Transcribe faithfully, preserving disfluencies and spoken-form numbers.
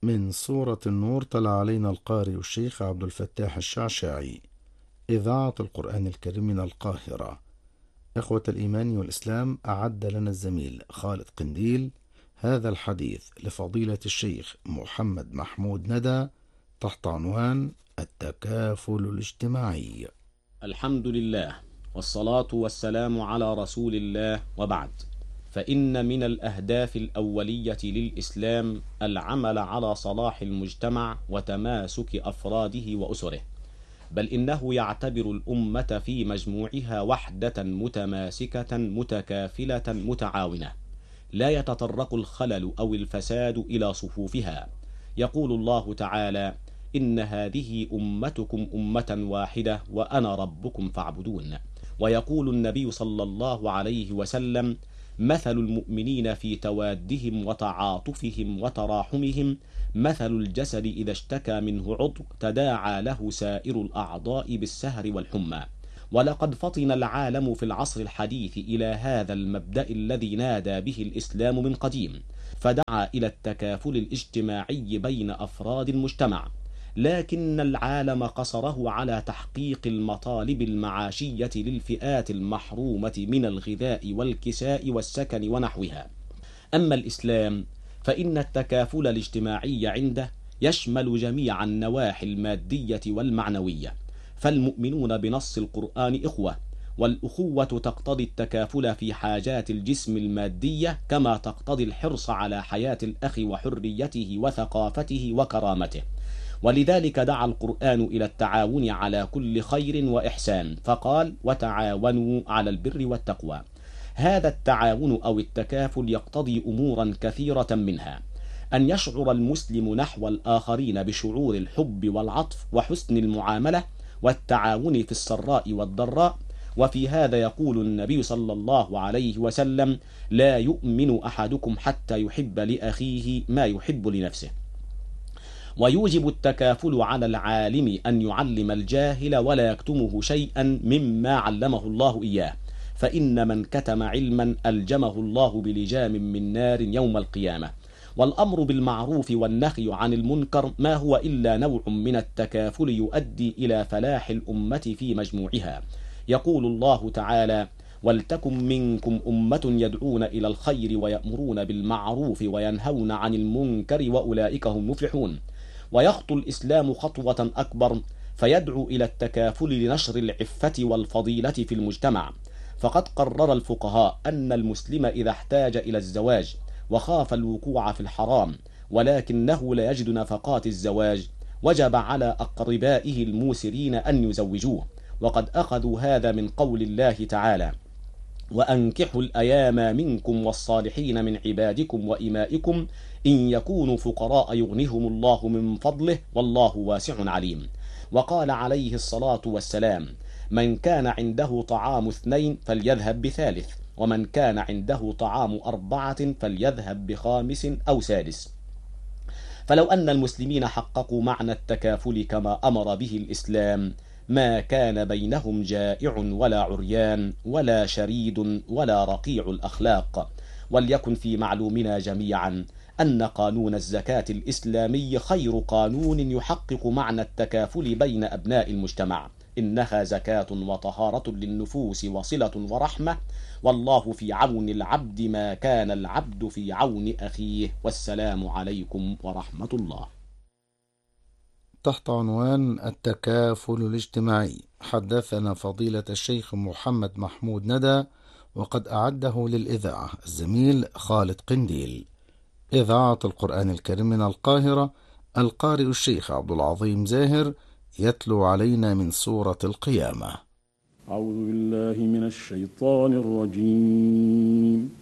من سورة النور تلا علينا القارئ الشيخ عبد الفتاح الشعشاعي، إذاعة القرآن الكريم من القاهرة. إخوة الإيمان والإسلام، أعد لنا الزميل خالد قنديل هذا الحديث لفضيلة الشيخ محمد محمود ندى تحت عنوان التكافل الاجتماعي. الحمد لله والصلاة والسلام على رسول الله، وبعد، فإن من الأهداف الأولية للإسلام العمل على صلاح المجتمع وتماسك أفراده وأسره، بل إنه يعتبر الأمة في مجموعها وحدة متماسكة متكافلة متعاونة، لا يتطرق الخلل أو الفساد إلى صفوفها. يقول الله تعالى: إن هذه أمتكم أمة واحدة وأنا ربكم فاعبدون. ويقول النبي صلى الله عليه وسلم: مثل المؤمنين في توادهم وتعاطفهم وتراحمهم مثل الجسد إذا اشتكى منه عضو تداعى له سائر الأعضاء بالسهر والحمى. ولقد فطن العالم في العصر الحديث إلى هذا المبدأ الذي نادى به الإسلام من قديم، فدعا إلى التكافل الاجتماعي بين أفراد المجتمع، لكن العالم قصره على تحقيق المطالب المعاشية للفئات المحرومة من الغذاء والكساء والسكن ونحوها. أما الإسلام فإن التكافل الاجتماعي عنده يشمل جميع النواحي المادية والمعنوية، فالمؤمنون بنص القرآن إخوة، والأخوة تقتضي التكافل في حاجات الجسم المادية كما تقتضي الحرص على حياة الأخ وحريته وثقافته وكرامته. ولذلك دعا القرآن إلى التعاون على كل خير وإحسان، فقال: وتعاونوا على البر والتقوى. هذا التعاون أو التكافل يقتضي أمورا كثيرة، منها أن يشعر المسلم نحو الآخرين بشعور الحب والعطف وحسن المعاملة والتعاون في السراء والضراء. وفي هذا يقول النبي صلى الله عليه وسلم: لا يؤمن أحدكم حتى يحب لأخيه ما يحب لنفسه. ويوجب التكافل على العالم أن يعلم الجاهل ولا يكتمه شيئا مما علمه الله إياه، فإن من كتم علما ألجمه الله بلجام من نار يوم القيامة. والأمر بالمعروف والنهي عن المنكر ما هو إلا نوع من التكافل يؤدي إلى فلاح الأمة في مجموعها. يقول الله تعالى: ولتكن منكم أمة يدعون إلى الخير ويأمرون بالمعروف وينهون عن المنكر وأولئك هم المفلحون. ويخطو الإسلام خطوة أكبر فيدعو إلى التكافل لنشر العفة والفضيلة في المجتمع، فقد قرر الفقهاء أن المسلم إذا احتاج إلى الزواج وخاف الوقوع في الحرام ولكنه لا يجد نفقات الزواج، وجب على أقربائه الموسرين أن يزوجوه، وقد أخذوا هذا من قول الله تعالى: وأنكحوا الأيام منكم والصالحين من عبادكم وإمائكم إن يكونوا فقراء يغنيهم الله من فضله والله واسع عليم. وقال عليه الصلاة والسلام: من كان عنده طعام اثنين فليذهب بثالث، ومن كان عنده طعام أربعة فليذهب بخامس أو سادس. فلو أن المسلمين حققوا معنى التكافل كما أمر به الإسلام ما كان بينهم جائع ولا عريان ولا شريد ولا رقيع الأخلاق. وليكن في معلومنا جميعا أن قانون الزكاة الإسلامي خير قانون يحقق معنى التكافل بين أبناء المجتمع، إنها زكاة وطهارة للنفوس وصلة ورحمة، والله في عون العبد ما كان العبد في عون أخيه. والسلام عليكم ورحمة الله. تحت عنوان التكافل الاجتماعي حدثنا فضيلة الشيخ محمد محمود ندى، وقد أعده للإذاعة الزميل خالد قنديل. إذاعة القرآن الكريم من القاهرة، القارئ الشيخ عبد العظيم زاهر يتلو علينا من سورة القيامة. أعوذ بالله من الشيطان الرجيم.